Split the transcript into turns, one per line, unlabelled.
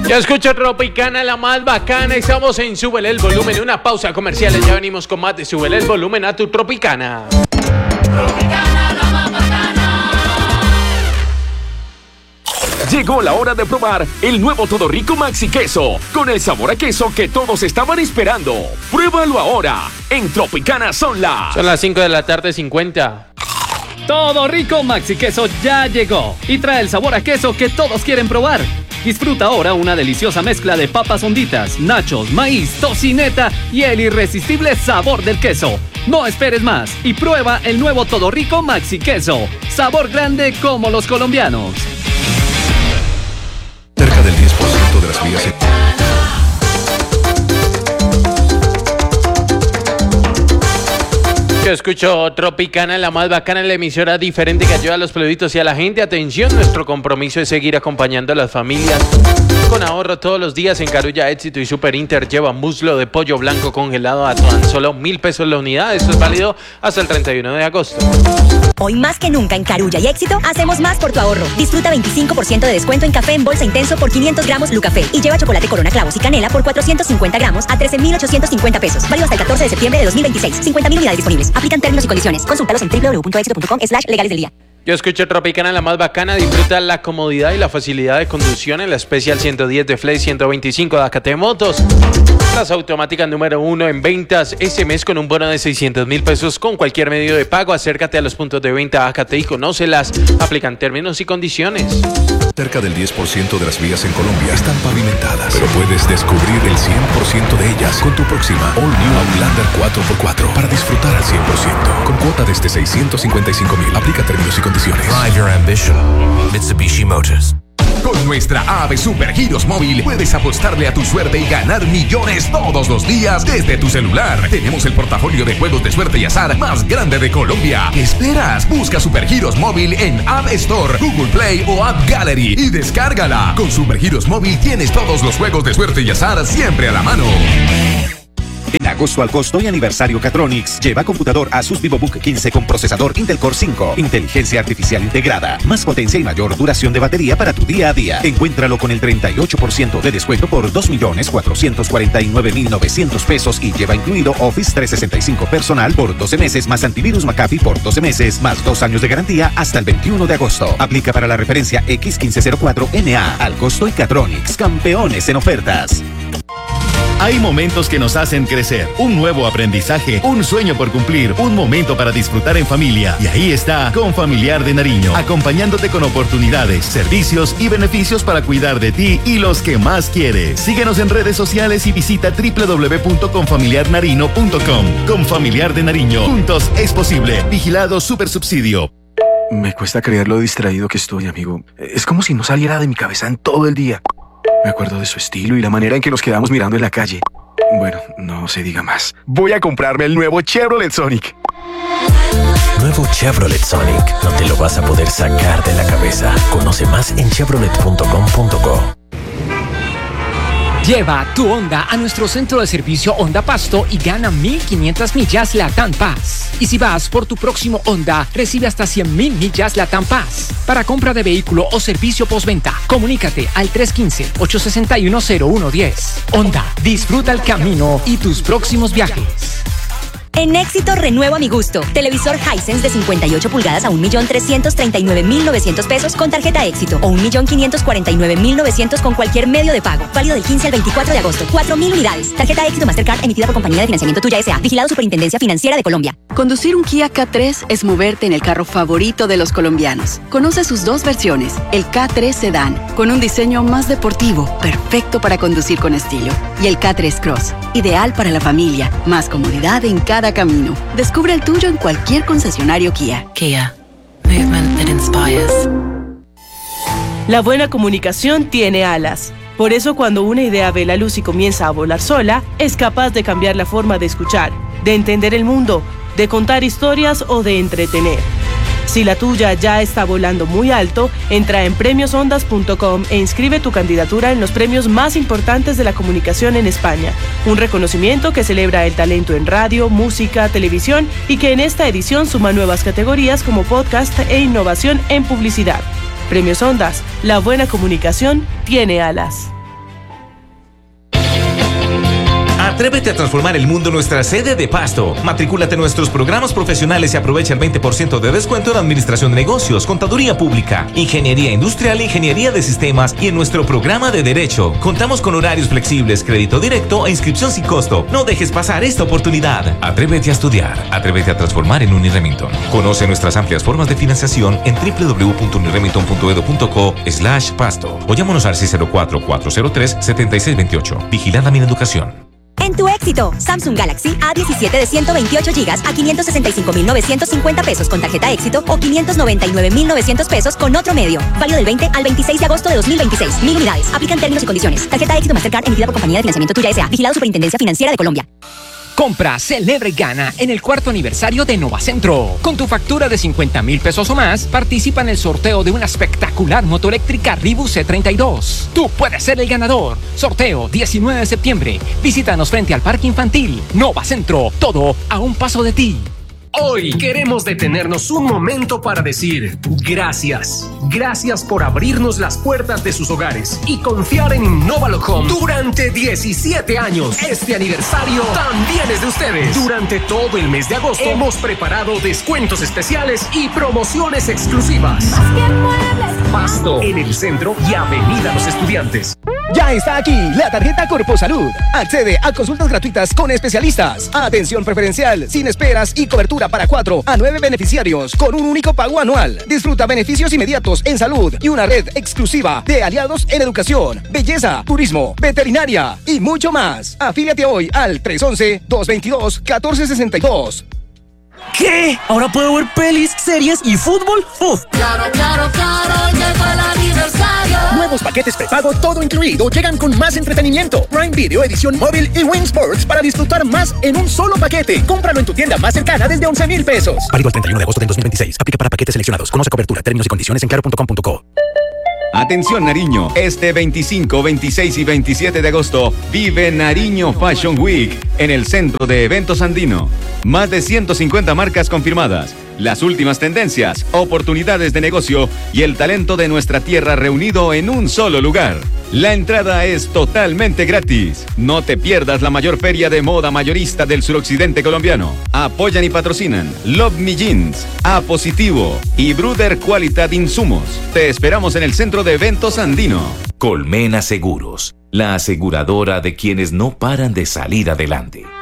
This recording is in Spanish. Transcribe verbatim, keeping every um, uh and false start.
Ya escucho Tropicana, la más bacana. Estamos en Súbele el Volumen. Una pausa comercial. Ya venimos con más de Súbele el Volumen a tu Tropicana.
Tropicana, la más bacana.
Llegó la hora de probar el nuevo Todo Rico Maxi Queso, con el sabor a queso que todos estaban esperando. Pruébalo ahora en Tropicana Son las...
Son las cinco de la tarde, cincuenta.
Todo Rico Maxi Queso ya llegó y trae el sabor a queso que todos quieren probar. Disfruta ahora una deliciosa mezcla de papas honditas, nachos, maíz, tocineta y el irresistible sabor del queso. No esperes más y prueba el nuevo Todo Rico Maxi Queso. Sabor grande como los colombianos.
Cerca del diez por ciento de las vías...
Yo escucho Tropicana, la más bacana, en la emisora diferente que ayuda a los pueblitos y a la gente. Atención, nuestro compromiso es seguir acompañando a las familias con ahorro todos los días. En Carulla, Éxito y Super Inter lleva muslo de pollo blanco congelado a tan solo mil pesos la unidad. Esto es válido hasta el treinta y uno de agosto.
Hoy más que nunca en Carulla y Éxito, hacemos más por tu ahorro. Disfruta veinticinco por ciento de descuento en café en bolsa intenso por quinientos gramos Lucafé y lleva chocolate Corona Clavos y Canela por cuatrocientos cincuenta gramos a trece mil ochocientos cincuenta pesos. Válido hasta el catorce de septiembre de dos mil veintiséis. cincuenta mil unidades disponibles. Aplican términos y condiciones. Consúltalos en doble u doble u doble u punto éxito punto com slash legales del día.
Yo escucho Tropicana, la más bacana. Disfruta la comodidad y la facilidad de conducción en la Special ciento diez de Flex, ciento veinticinco de Acate Motos. Las automáticas número uno en ventas este mes con un bono de seiscientos mil pesos con cualquier medio de pago. Acércate a los puntos de venta Acate y conócelas. Aplican términos y condiciones.
Cerca del diez por ciento de las vías en Colombia están pavimentadas, pero puedes descubrir el cien por ciento de ellas con tu próxima All New Outlander cuatro por cuatro para disfrutar al cien por ciento. Con cuota desde seiscientos cincuenta y cinco mil. Aplica términos y condiciones.
Drive your ambition. Mitsubishi Motors.
Con nuestra Ave Supergiros Móvil puedes apostarle a tu suerte y ganar millones todos los días desde tu celular. Tenemos el portafolio de juegos de suerte y azar más grande de Colombia. ¿Qué esperas? Busca Supergiros Móvil en App Store, Google Play o App Gallery y descárgala. Con Supergiros Móvil tienes todos los juegos de suerte y azar siempre a la mano.
En agosto al costo y aniversario Catronics, lleva computador Asus VivoBook quince con procesador Intel Core cinco, inteligencia artificial integrada, más potencia y mayor duración de batería para tu día a día. Encuéntralo con el treinta y ocho por ciento de descuento por dos millones cuatrocientos cuarenta y nueve mil novecientos pesos y lleva incluido Office trescientos sesenta y cinco personal por doce meses más antivirus McAfee por doce meses más dos años de garantía hasta el veintiuno de agosto. Aplica para la referencia X quince cero cuatro N A. Al costo y Catronics, campeones en ofertas.
Hay momentos que nos hacen crecer, un nuevo aprendizaje, un sueño por cumplir, un momento para disfrutar en familia. Y ahí está Confamiliar de Nariño, acompañándote con oportunidades, servicios y beneficios para cuidar de ti y los que más quieres. Síguenos en redes sociales y visita doble u doble u doble u punto confamiliar nariño punto com. Confamiliar de Nariño, juntos es posible. Vigilado Supersubsidio.
Me cuesta creer lo distraído que estoy, amigo. Es como si no saliera de mi cabeza en todo el día. Me acuerdo de su estilo y la manera en que nos quedamos mirando en la calle. Bueno, no se diga más. Voy a comprarme el nuevo Chevrolet Sonic.
Nuevo Chevrolet Sonic. No te lo vas a poder sacar de la cabeza. Conoce más en chevrolet punto com punto co.
Lleva tu Honda a nuestro centro de servicio Honda Pasto y gana mil quinientas millas Latam Pass. Y si vas por tu próximo Honda, recibe hasta cien mil millas Latam Pass. Para compra de vehículo o servicio postventa, comunícate al tres uno cinco, ocho seis uno, cero uno uno cero. Honda, disfruta el camino y tus próximos viajes.
En Éxito renuevo a mi gusto. Televisor Hisense de cincuenta y ocho pulgadas a un millón trescientos treinta y nueve mil novecientos pesos con tarjeta Éxito o un millón quinientos cuarenta y nueve mil novecientos con cualquier medio de pago. Válido del quince al veinticuatro de agosto. cuatro mil unidades. Tarjeta Éxito Mastercard emitida por Compañía de Financiamiento Tuya S A. Vigilado Superintendencia Financiera de Colombia.
Conducir un Kia K tres es moverte en el carro favorito de los colombianos. Conoce sus dos versiones. El K tres Sedan, con un diseño más deportivo, perfecto para conducir con estilo. Y el K tres Cross, ideal para la familia. Más comodidad en cada camino. Descubre el tuyo en cualquier concesionario Kia.
Kia. Movement that inspires.
La buena comunicación tiene alas. Por eso cuando una idea ve la luz y comienza a volar sola, es capaz de cambiar la forma de escuchar, de entender el mundo, de contar historias o de entretener. Si la tuya ya está volando muy alto, entra en premios ondas punto com e inscribe tu candidatura en los premios más importantes de la comunicación en España. Un reconocimiento que celebra el talento en radio, música, televisión y que en esta edición suma nuevas categorías como podcast e innovación en publicidad. Premios Ondas, la buena comunicación tiene alas.
Atrévete a transformar el mundo en nuestra sede de Pasto. Matricúlate en nuestros programas profesionales y aprovecha el veinte por ciento de descuento en administración de negocios, contaduría pública, ingeniería industrial, ingeniería de sistemas y en nuestro programa de derecho. Contamos con horarios flexibles, crédito directo e inscripción sin costo. No dejes pasar esta oportunidad. Atrévete a estudiar. Atrévete a transformar en Uniremington. Conoce nuestras amplias formas de financiación en w w w punto uniremington punto edu punto co slash pasto o llámanos al seis cero cuatro, cuatro cero tres, siete seis dos ocho. Vigilada mi educación.
En tu éxito, Samsung Galaxy A diecisiete de ciento veintiocho gigas a quinientos sesenta y cinco mil novecientos cincuenta pesos con tarjeta éxito o quinientos noventa y nueve mil novecientos pesos con otro medio. Válido del veinte al veintiséis de agosto de dos mil veintiséis. Mil unidades. Aplican términos y condiciones. Tarjeta éxito Mastercard emitida por Compañía de Financiamiento Tuya S A. Vigilado Superintendencia Financiera de Colombia.
Compra, celebra y gana en el cuarto aniversario de Novacentro. Con tu factura de cincuenta mil pesos o más, participa en el sorteo de una espectacular moto eléctrica Ribu C treinta y dos. Tú puedes ser el ganador. Sorteo diecinueve de septiembre. Visítanos frente al Parque Infantil. Novacentro, todo a un paso de ti.
Hoy queremos detenernos un momento para decir gracias. Gracias por abrirnos las puertas de sus hogares y confiar en Innovalock Home durante diecisiete años. Este aniversario también es de ustedes. Durante todo el mes de agosto hemos preparado descuentos especiales y promociones exclusivas. Pasto, en el centro y Avenida Los Estudiantes.
Ya está aquí la tarjeta Corpo Salud. Accede a consultas gratuitas con especialistas. Atención preferencial, sin esperas y cobertura para cuatro a nueve beneficiarios con un único pago anual. Disfruta beneficios inmediatos en salud y una red exclusiva de aliados en educación, belleza, turismo, veterinaria y mucho más. Afíliate hoy al tres once, dos veintidós, catorce sesenta y dos.
¿Qué? ¿Ahora puedo ver pelis, series y fútbol? ¡Uf!
Claro, claro, claro, llegó el aniversario.
Nuevos paquetes prepago todo incluido llegan con más entretenimiento. Prime Video, edición móvil y Win Sports para disfrutar más en un solo paquete. Cómpralo en tu tienda más cercana desde once mil pesos.
Válido el treinta y uno de agosto del dos mil veintiséis. Aplica para paquetes seleccionados. Conoce cobertura, términos y condiciones en claro punto com punto co.
Atención Nariño, este veinticinco, veintiséis y veintisiete de agosto vive Nariño Fashion Week en el Centro de Eventos Andino. Más de ciento cincuenta marcas confirmadas, las últimas tendencias, oportunidades de negocio y el talento de nuestra tierra reunido en un solo lugar. La entrada es totalmente gratis. No te pierdas la mayor feria de moda mayorista del suroccidente colombiano. Apoyan y patrocinan Love Me Jeans, A Positivo y Bruder Qualitat Insumos. Te esperamos en el Centro de Eventos Andino.
Colmena Seguros, la aseguradora de quienes no paran de salir adelante.